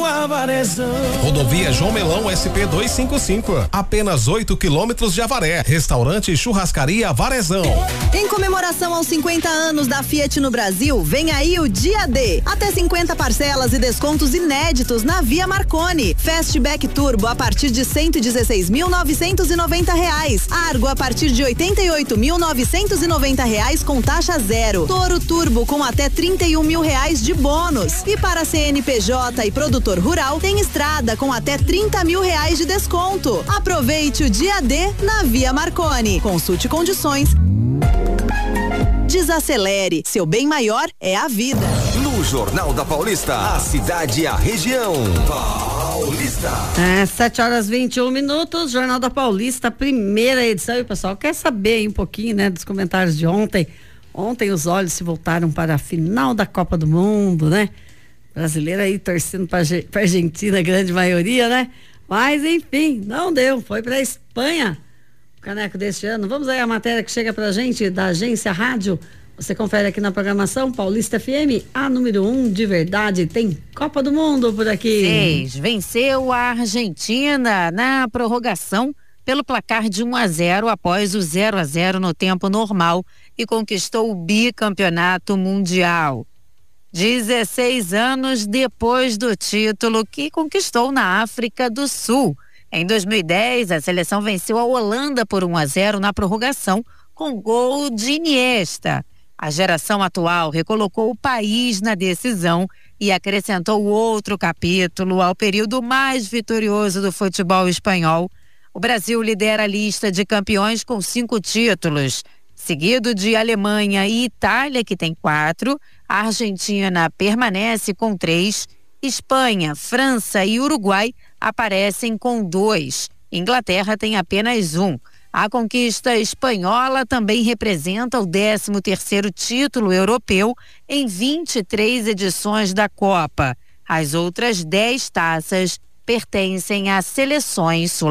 a Varezão. Rodovia João Melão SP 255, apenas 8 quilômetros de Avaré. Restaurante e Churrascaria Varezão. Em comemoração aos 50 anos da Fiat no Brasil, vem aí o Dia D. Até 50 parcelas e descontos inéditos na Via Marconi. Fastback Turbo a partir de R$116.990. Argo a partir de R$88.990 com taxa zero. Toro Turbo com até R$31 mil de bônus. E para CNPJ e produtor rural, tem estrada com até R$30 mil de desconto. Aproveite o Dia D na Via Marconi. Consulte condições. Desacelere, seu bem maior é a vida. No Jornal da Paulista, a cidade e a região. Paulista. 7h21, Jornal da Paulista, primeira edição. E o pessoal quer saber aí um pouquinho, né, dos comentários de ontem. Ontem os olhos se voltaram para a final da Copa do Mundo, né? Brasileiro aí torcendo para Argentina, grande maioria, né? Mas enfim, não deu, foi para a Espanha o caneco deste ano. Vamos aí a matéria que chega pra gente da Agência Rádio. Você confere aqui na programação Paulista FM, a número 1 de verdade. Tem Copa do Mundo por aqui. Venceu a Argentina na prorrogação pelo placar de 1-0 após o 0-0 no tempo normal e conquistou o bicampeonato mundial. 16 anos depois do título que conquistou na África do Sul. Em 2010, a seleção venceu a Holanda por 1-0 na prorrogação com gol de Iniesta. A geração atual recolocou o país na decisão e acrescentou outro capítulo ao período mais vitorioso do futebol espanhol. O Brasil lidera a lista de campeões com 5 títulos, seguido de Alemanha e Itália, que tem 4. A Argentina permanece com 3. Espanha, França e Uruguai aparecem com 2. Inglaterra tem apenas 1. A conquista espanhola também representa o 13º título europeu em 23 edições da Copa. As outras 10 taças pertencem a seleções sul